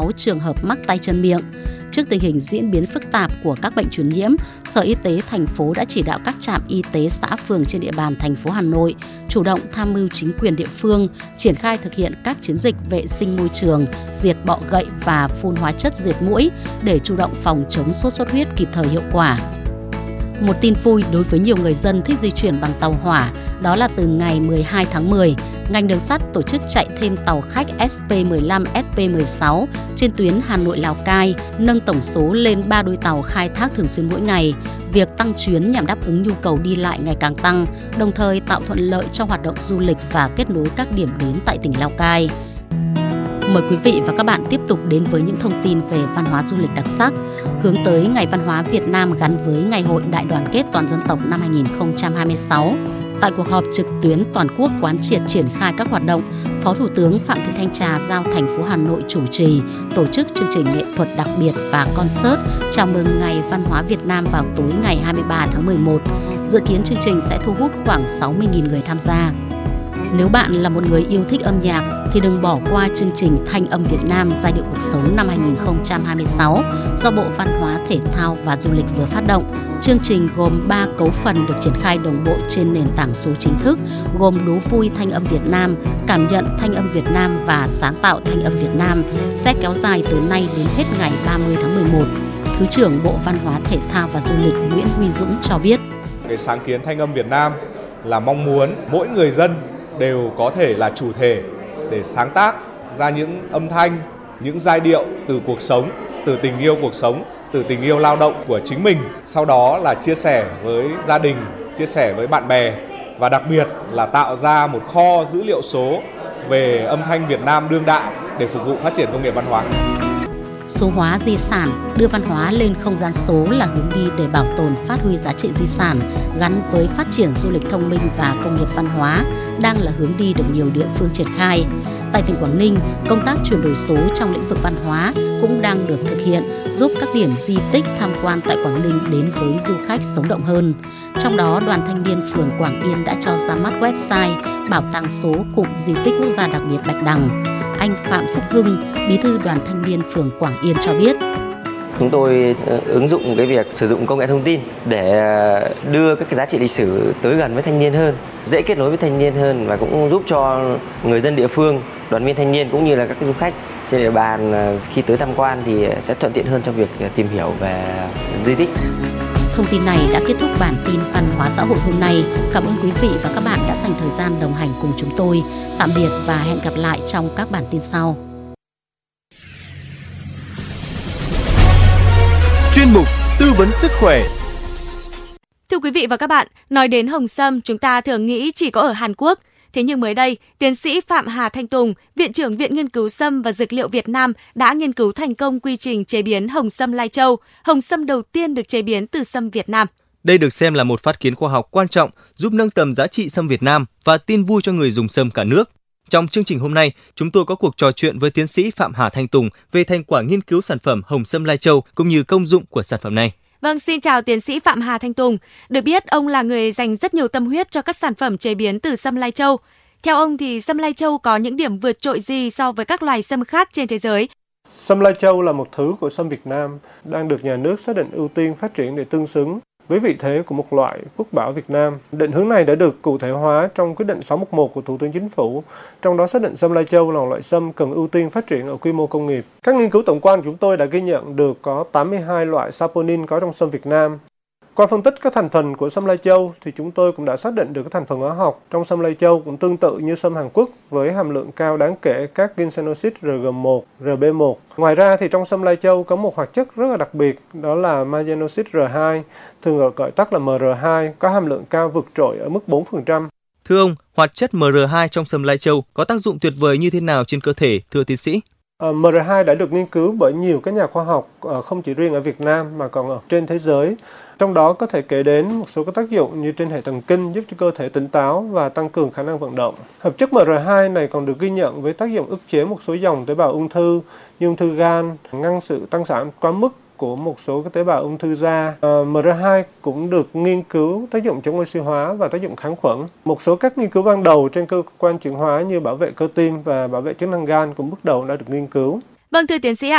6 trường hợp mắc tay chân miệng. Trước tình hình diễn biến phức tạp của các bệnh truyền nhiễm, Sở Y tế thành phố đã chỉ đạo các trạm y tế xã phường trên địa bàn thành phố Hà Nội chủ động tham mưu chính quyền địa phương triển khai thực hiện các chiến dịch vệ sinh môi trường, diệt bọ gậy và phun hóa chất diệt muỗi để chủ động phòng chống sốt xuất huyết kịp thời hiệu quả. Một tin vui đối với nhiều người dân thích di chuyển bằng tàu hỏa, đó là từ ngày 12 tháng 10, ngành đường sắt tổ chức chạy thêm tàu khách SP15, SP16 trên tuyến Hà Nội-Lào Cai, nâng tổng số lên 3 đôi tàu khai thác thường xuyên mỗi ngày. Việc tăng chuyến nhằm đáp ứng nhu cầu đi lại ngày càng tăng, đồng thời tạo thuận lợi cho hoạt động du lịch và kết nối các điểm đến tại tỉnh Lào Cai. Mời quý vị và các bạn tiếp tục đến với những thông tin về văn hóa du lịch đặc sắc, hướng tới Ngày Văn hóa Việt Nam gắn với Ngày hội Đại đoàn kết toàn dân tộc năm 2026. Tại cuộc họp trực tuyến toàn quốc quán triệt triển khai các hoạt động, Phó Thủ tướng Phạm Thị Thanh Trà giao thành phố Hà Nội chủ trì tổ chức chương trình nghệ thuật đặc biệt và concert chào mừng Ngày Văn hóa Việt Nam vào tối ngày 23 tháng 11. Dự kiến chương trình sẽ thu hút khoảng 60.000 người tham gia. Nếu bạn là một người yêu thích âm nhạc thì đừng bỏ qua chương trình Thanh âm Việt Nam giai điệu cuộc sống năm 2026 do Bộ Văn hóa, Thể thao và Du lịch vừa phát động. Chương trình gồm 3 cấu phần được triển khai đồng bộ trên nền tảng số chính thức, gồm Đố vui Thanh âm Việt Nam, Cảm nhận Thanh âm Việt Nam và Sáng tạo Thanh âm Việt Nam, sẽ kéo dài từ nay đến hết ngày 30 tháng 11. Thứ trưởng Bộ Văn hóa, Thể thao và Du lịch Nguyễn Huy Dũng cho biết. Cái sáng kiến Thanh âm Việt Nam là mong muốn mỗi người dân đều có thể là chủ thể để sáng tác ra những âm thanh, những giai điệu từ cuộc sống, từ tình yêu cuộc sống, từ tình yêu lao động của chính mình. Sau đó là chia sẻ với gia đình, chia sẻ với bạn bè và đặc biệt là tạo ra một kho dữ liệu số về âm thanh Việt Nam đương đại để phục vụ phát triển công nghiệp văn hóa. Số hóa di sản, đưa văn hóa lên không gian số là hướng đi để bảo tồn phát huy giá trị di sản gắn với phát triển du lịch thông minh và công nghiệp văn hóa đang là hướng đi được nhiều địa phương triển khai. Tại tỉnh Quảng Ninh, công tác chuyển đổi số trong lĩnh vực văn hóa cũng đang được thực hiện, giúp các điểm di tích tham quan tại Quảng Ninh đến với du khách sống động hơn. Trong đó, Đoàn Thanh niên phường Quảng Yên đã cho ra mắt website Bảo tàng số cụm di tích quốc gia đặc biệt Bạch Đằng. Anh Phạm Phúc Hưng, Bí thư Đoàn Thanh niên phường Quảng Yên cho biết. Chúng tôi ứng dụng cái việc sử dụng công nghệ thông tin để đưa các cái giá trị lịch sử tới gần với thanh niên hơn, dễ kết nối với thanh niên hơn và cũng giúp cho người dân địa phương, đoàn viên thanh niên cũng như là các du khách trên địa bàn khi tới tham quan thì sẽ thuận tiện hơn trong việc tìm hiểu về di tích. Thông tin này đã kết thúc bản tin văn hóa xã hội hôm nay. Cảm ơn quý vị và các bạn đã dành thời gian đồng hành cùng chúng tôi. Tạm biệt và hẹn gặp lại trong các bản tin sau. Chuyên mục tư vấn sức khỏe. Thưa quý vị và các bạn, nói đến hồng sâm chúng ta thường nghĩ chỉ có ở Hàn Quốc. Thế nhưng mới đây, tiến sĩ Phạm Hà Thanh Tùng, Viện trưởng Viện Nghiên cứu Sâm và Dược liệu Việt Nam đã nghiên cứu thành công quy trình chế biến hồng sâm Lai Châu, hồng sâm đầu tiên được chế biến từ sâm Việt Nam. Đây được xem là một phát kiến khoa học quan trọng giúp nâng tầm giá trị sâm Việt Nam và tin vui cho người dùng sâm cả nước. Trong chương trình hôm nay, chúng tôi có cuộc trò chuyện với tiến sĩ Phạm Hà Thanh Tùng về thành quả nghiên cứu sản phẩm hồng sâm Lai Châu cũng như công dụng của sản phẩm này. Vâng, xin chào tiến sĩ Phạm Hà Thanh Tùng. Được biết, ông là người dành rất nhiều tâm huyết cho các sản phẩm chế biến từ sâm Lai Châu. Theo ông thì sâm Lai Châu có những điểm vượt trội gì so với các loài sâm khác trên thế giới? Sâm Lai Châu là một thứ của sâm Việt Nam đang được nhà nước xác định ưu tiên phát triển để tương xứng với vị thế của một loại quốc bảo Việt Nam. Định hướng này đã được cụ thể hóa trong quyết định 611 của Thủ tướng Chính phủ, trong đó xác định sâm Lai Châu là loại sâm cần ưu tiên phát triển ở quy mô công nghiệp. Các nghiên cứu tổng quan của chúng tôi đã ghi nhận được có 82 loại saponin có trong sâm Việt Nam. Qua phân tích các thành phần của sâm Lai Châu thì chúng tôi cũng đã xác định được các thành phần hóa học trong sâm Lai Châu cũng tương tự như sâm Hàn Quốc với hàm lượng cao đáng kể các ginsennoxid RG1, RB1. Ngoài ra thì trong sâm Lai Châu có một hoạt chất rất là đặc biệt, đó là magenoxid R2, thường gọi tắt là MR2, có hàm lượng cao vượt trội ở mức 4%. Thưa ông, hoạt chất MR2 trong sâm Lai Châu có tác dụng tuyệt vời như thế nào trên cơ thể, thưa tiến sĩ? MR2 đã được nghiên cứu bởi nhiều các nhà khoa học không chỉ riêng ở Việt Nam mà còn ở trên thế giới. Trong đó có thể kể đến một số các tác dụng như trên hệ thần kinh giúp cho cơ thể tỉnh táo và tăng cường khả năng vận động. Hợp chất MR2 này còn được ghi nhận với tác dụng ức chế một số dòng tế bào ung thư như ung thư gan, ngăn sự tăng sản quá mức của một số các tế bào ung thư da. MR2 cũng được nghiên cứu tác dụng chống oxy hóa và tác dụng kháng khuẩn. Một số các nghiên cứu ban đầu trên cơ quan chuyển hóa như bảo vệ cơ tim và bảo vệ chức năng gan cũng bước đầu đã được nghiên cứu. Vâng, thưa tiến sĩ ạ,